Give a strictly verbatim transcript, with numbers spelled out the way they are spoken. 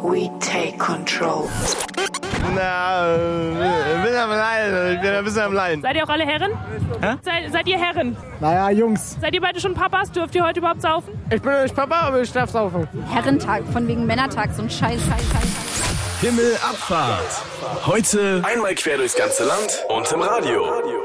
We take control. Na, ich bin am Leiden. Ich bin ein bisschen am Leiden. Seid ihr auch alle Herren? Hä? Sei, seid ihr Herren? Naja, Jungs. Seid ihr beide schon Papas? Dürft ihr heute überhaupt saufen? Ich bin nicht Papa, aber ich darf saufen. Herrentag, von wegen Männertag, so ein Scheiß, Scheiß, Scheiß. Himmelabfahrt. Heute einmal quer durchs ganze Land und im Radio.